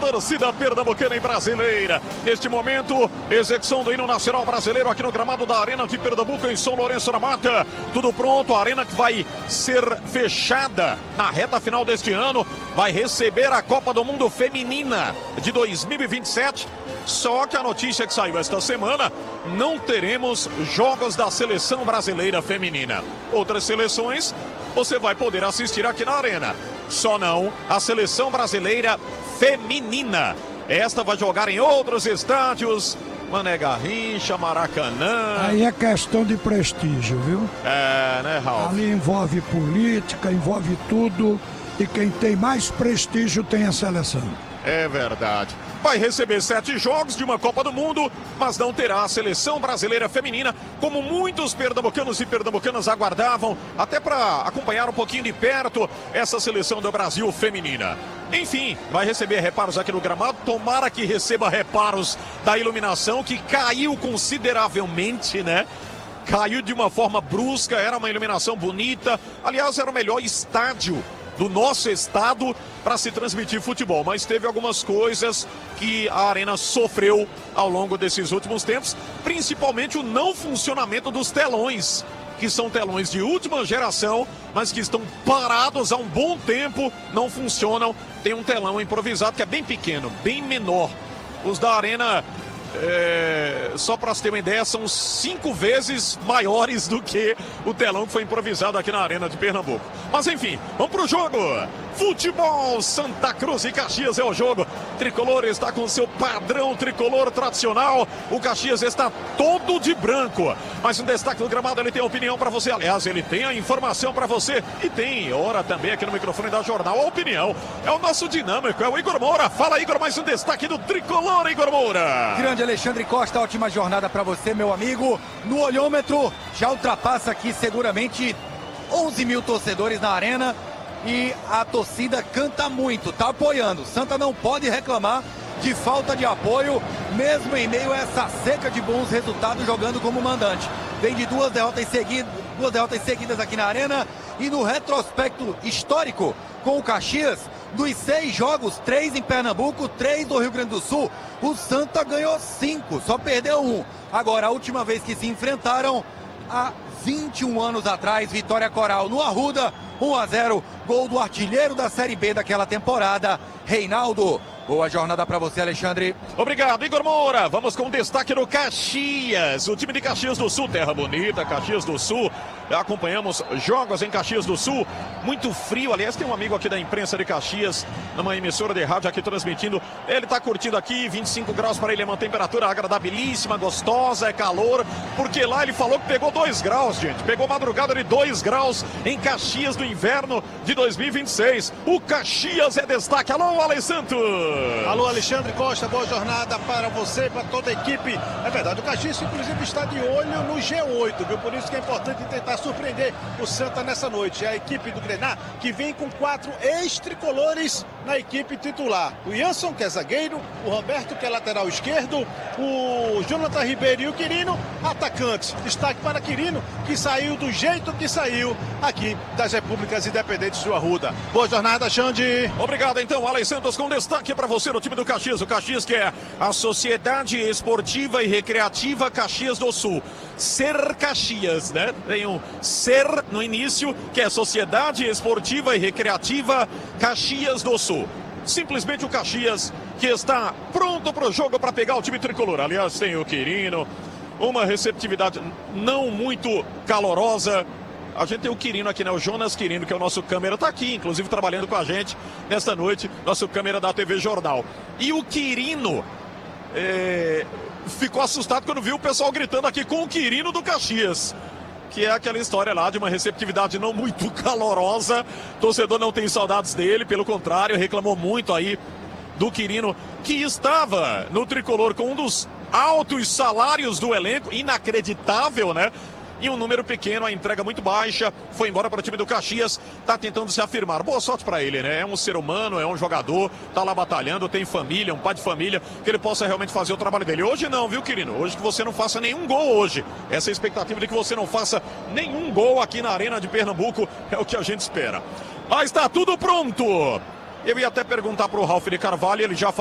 torcida pernambucana e brasileira. Neste momento, execução do hino nacional brasileiro aqui no gramado da Arena de Pernambuco, em São Lourenço da Mata. Tudo pronto, a arena que vai ser fechada na reta final deste ano, vai receber a Copa do Mundo Feminina de 2027. Só que a notícia que saiu esta semana, não teremos jogos da seleção brasileira feminina. Outras seleções você vai poder assistir aqui na Arena. Só não a seleção brasileira feminina. Esta vai jogar em outros estádios. Mané Garrincha, Maracanã. Aí é questão de prestígio, viu? É, né, Ralf? Ali envolve política, envolve tudo. E quem tem mais prestígio tem a seleção. É verdade. Vai receber 7 jogos de uma Copa do Mundo, mas não terá a seleção brasileira feminina, como muitos pernambucanos e pernambucanas aguardavam, até para acompanhar um pouquinho de perto essa seleção do Brasil feminina. Enfim, vai receber reparos aqui no gramado, tomara que receba reparos da iluminação, que caiu consideravelmente, né? Caiu de uma forma brusca, era uma iluminação bonita, aliás, era o melhor estádio do nosso estado para se transmitir futebol, mas teve algumas coisas que a Arena sofreu ao longo desses últimos tempos, principalmente o não funcionamento dos telões, que são telões de última geração, mas que estão parados há um bom tempo, não funcionam. Tem um telão improvisado que é bem pequeno, bem menor. Os da Arena, só para você ter uma ideia, são 5 vezes maiores do que o telão que foi improvisado aqui na Arena de Pernambuco. Mas enfim, vamos pro jogo. Futebol, Santa Cruz e Caxias é o jogo. Tricolor está com seu padrão tricolor tradicional. O Caxias está todo de branco. Mas um destaque do gramado, ele tem a opinião para você. Aliás, ele tem a informação para você. E tem hora também aqui no microfone da Jornal a opinião. É o nosso dinâmico, é o Igor Moura. Fala, Igor, mais um destaque do Tricolor, Igor Moura. Grande Alexandre Costa, ótima jornada para você, meu amigo. No olhômetro, já ultrapassa aqui seguramente 11 mil torcedores na arena. E a torcida canta muito, tá apoiando. Santa não pode reclamar de falta de apoio, mesmo em meio a essa seca de bons resultados jogando como mandante. Vem de duas derrotas seguidas aqui na arena. E no retrospecto histórico com o Caxias, dos 6 jogos, 3 em Pernambuco, 3 no Rio Grande do Sul, o Santa ganhou 5, só perdeu 1. Agora, a última vez que se enfrentaram, há 21 anos atrás, vitória coral no Arruda, 1-0, gol do artilheiro da Série B daquela temporada, Reinaldo. Boa jornada para você, Alexandre. Obrigado, Igor Moura. Vamos com destaque no Caxias. O time de Caxias do Sul, terra bonita, Caxias do Sul. Acompanhamos jogos em Caxias do Sul. Muito frio, aliás, tem um amigo aqui da imprensa de Caxias, numa emissora de rádio aqui transmitindo. Ele tá curtindo aqui, 25 graus para ele, é uma temperatura agradabilíssima, gostosa, é calor. Porque lá ele falou que pegou 2 graus, gente. Pegou madrugada de 2 graus em Caxias do inverno de 2026. O Caxias é destaque. Alô, Alessandro. Alô, Alexandre Costa, boa jornada para você, para toda a equipe. É verdade, o Caxias inclusive está de olho no G8, viu? Por isso que é importante tentar surpreender o Santa nessa noite. É a equipe do Grená que vem com 4 ex-tricolores na equipe titular. O Jansson, que é zagueiro, o Roberto, que é lateral esquerdo, o Jonathan Ribeiro e o Quirino, atacantes. Destaque para Quirino, que saiu do jeito que saiu aqui das Repúblicas Independentes do Arruda. Boa jornada, Xande. Obrigado, então, Alessandro, com destaque para você no time do Caxias. O Caxias, que é a Sociedade Esportiva e Recreativa Caxias do Sul. Ser Caxias, né? Tem um ser no início, que é Sociedade Esportiva e Recreativa Caxias do Sul. Simplesmente o Caxias, que está pronto para o jogo para pegar o time tricolor. Aliás, tem o Quirino, uma receptividade não muito calorosa. A gente tem o Quirino aqui, né? O Jonas Quirino, que é o nosso câmera, tá aqui, inclusive trabalhando com a gente nesta noite, nosso câmera da TV Jornal. E o Quirino ficou assustado quando viu o pessoal gritando aqui com o Quirino do Caxias, que é aquela história lá de uma receptividade não muito calorosa. O torcedor não tem saudades dele, pelo contrário, reclamou muito aí do Quirino, que estava no tricolor com um dos altos salários do elenco, inacreditável, né? E um número pequeno, a entrega muito baixa, foi embora para o time do Caxias, tá tentando se afirmar. Boa sorte para ele, né? É um ser humano, é um jogador, tá lá batalhando, tem família, um pai de família, que ele possa realmente fazer o trabalho dele. Hoje não, viu, Quirino? Hoje que você não faça nenhum gol hoje. Essa é a expectativa de que você não faça nenhum gol aqui na Arena de Pernambuco, é o que a gente espera. Mas tá tudo pronto! Eu ia até perguntar para o Ralf de Carvalho, ele já falou.